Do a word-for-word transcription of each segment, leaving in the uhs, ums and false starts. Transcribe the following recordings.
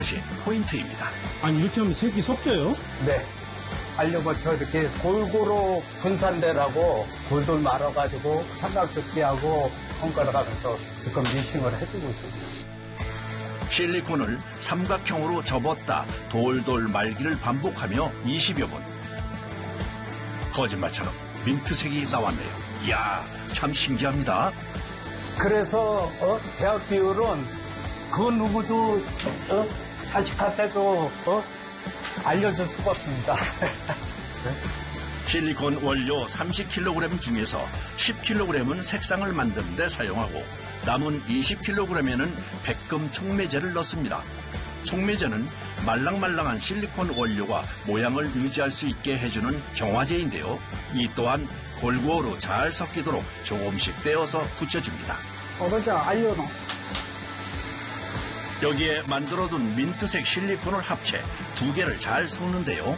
포인트입니다. 아니 이렇게 하면 색이 섞여요? 네. 알려버쳐 이렇게 골고루 분산되라고 돌돌 말아가지고 삼각조끼하고 손가락 하면서 지금 미싱을 해주고 있습니다. 실리콘을 삼각형으로 접었다 돌돌 말기를 반복하며 이십여 분. 거짓말처럼 민트색이 나왔네요. 이야, 참 신기합니다. 그래서 어, 대학 비율은 그 누구도 어, 자식한테도 어, 알려줄 수가 없습니다. 실리콘 원료 삼십 킬로그램 중에서 십 킬로그램은 색상을 만드는 데 사용하고 남은 이십 킬로그램에는 백금 촉매제를 넣습니다. 촉매제는 말랑말랑한 실리콘 원료가 모양을 유지할 수 있게 해주는 경화제인데요. 이 또한 골고루 잘 섞이도록 조금씩 떼어서 붙여줍니다. 어머자 알려놔. 여기에 만들어둔 민트색 실리콘을 합체 두 개를 잘 섞는데요.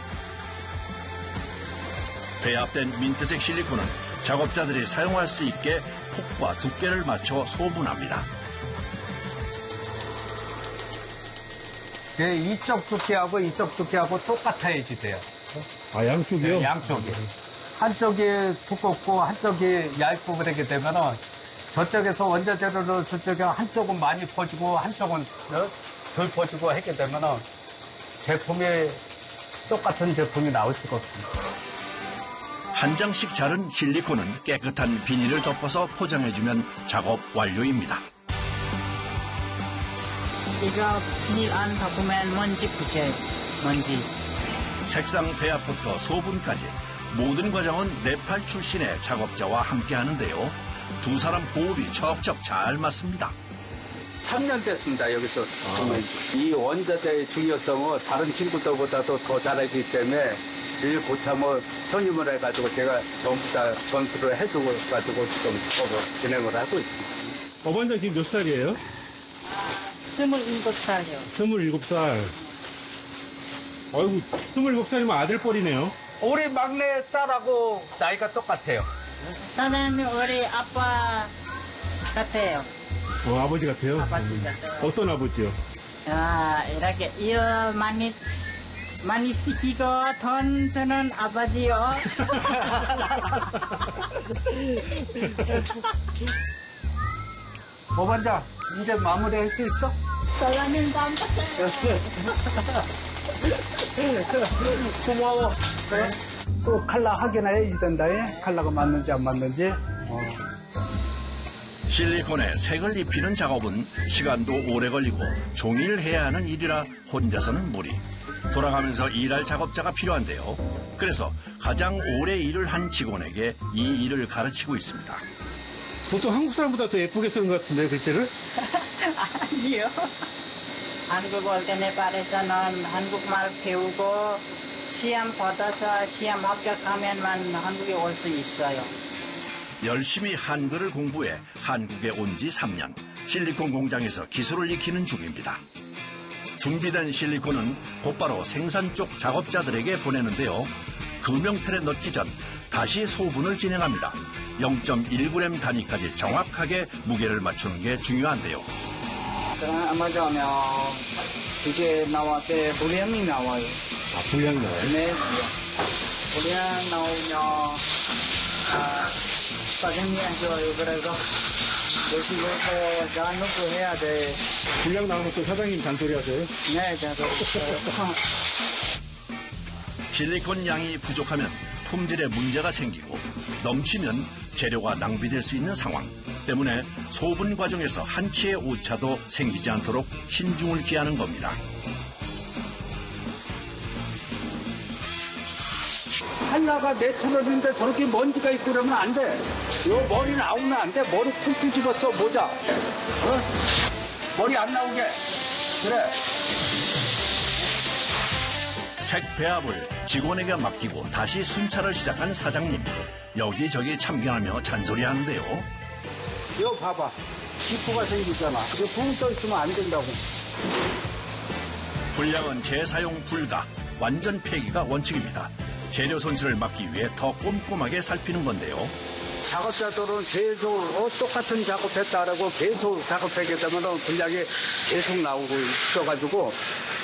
배합된 민트색 실리콘은 작업자들이 사용할 수 있게 폭과 두께를 맞춰 소분합니다. 네, 이쪽 두께하고 이쪽 두께하고 똑같아야지 돼요. 아 양쪽이요? 네, 양쪽이. 한쪽이 두껍고 한쪽이 얇고 그렇게 되면은 저쪽에서 원자재를 넣었을 적에 한쪽은 많이 퍼지고 한쪽은 덜 퍼지고 하게 되면은 제품이 똑같은 제품이 나올 수가 없습니다. 한 장씩 자른 실리콘은 깨끗한 비닐을 덮어서 포장해주면 작업 완료입니다. 이거 비닐 안 덮으면 먼지 붙여요. 먼지. 색상 배합부터 소분까지 모든 과정은 네팔 출신의 작업자와 함께 하는데요. 두 사람 호흡이 척척 잘 맞습니다. 삼 년 됐습니다, 여기서. 아. 이 원자재의 중요성을 다른 친구들보다도 더 잘하기 때문에 일 고참을 선임을 해가지고 제가 전부 다 전수를 해주고 가지고 좀 진행을 하고 있습니다. 어반장 지금 몇 살이에요? 스물일곱 살이요. 스물일곱 살. 아이고, 스물일곱 살이면 아들뻘이네요. 우리 막내 딸하고 나이가 똑같아요. 사장님 우리 아빠 같아요. 어, 아버지 같아요? 아버지 음. 같아요. 어떤 아버지요? 아, 이렇게 일 많이 많이 시키고 돈 주는 아버지요. 오반장, 이제 마무리할 수 있어? 사장님 감사해요. 고마워. 그래? 또 칼라 확인해야지 된다. 예? 칼라가 맞는지 안 맞는지. 어. 실리콘에 색을 입히는 작업은 시간도 오래 걸리고 종일 해야 하는 일이라 혼자서는 무리. 돌아가면서 일할 작업자가 필요한데요. 그래서 가장 오래 일을 한 직원에게 이 일을 가르치고 있습니다. 보통 한국 사람보다 더 예쁘게 쓰는 것 같은데, 글씨를? 아니요. 한국 올 때 네팔에서는 한국말 배우고 시험 받아서 시험 합격하면만 한국에 올 수 있어요. 열심히 한글을 공부해 한국에 온 지 삼 년. 실리콘 공장에서 기술을 익히는 중입니다. 준비된 실리콘은 곧바로 생산 쪽 작업자들에게 보내는데요. 금형틀에 넣기 전 다시 소분을 진행합니다. 영 점 일 그램 단위까지 정확하게 무게를 맞추는 게 중요한데요. 그럼 아마 저면 이제 나올 때 분량이 나와요. 아, 분량이 나와요? 네. 분량 나오면 아, 사장님이 좋아요. 그래서 열심히 해서 잘 넣고 해야 돼. 분량 나오면 또 사장님 잔소리 하세요? 네, 저도. 실리콘 양이 부족하면 품질에 문제가 생기고 넘치면 재료가 낭비될 수 있는 상황 때문에 소분 과정에서 한치의 오차도 생기지 않도록 신중을 기하는 겁니다. 칼라가 내추럴인데 저렇게 먼지가 있고 그러면 안 돼. 요 머리 나오면 안 돼. 머리 푹 뒤집었어, 모자. 어? 머리 안 나오게. 그래. 색 배합을 직원에게 맡기고 다시 순찰을 시작한 사장님. 여기저기 참견하며 잔소리하는데요. 이거 봐봐. 기포가 생기잖아. 이거 붕 떠 있으면 안 된다고. 분량은 재사용 불가, 완전 폐기가 원칙입니다. 재료 손실을 막기 위해 더 꼼꼼하게 살피는 건데요. 작업자들은 계속 어, 똑같은 작업했다라고 계속 작업하게 되면 분량이 계속 나오고 있어가지고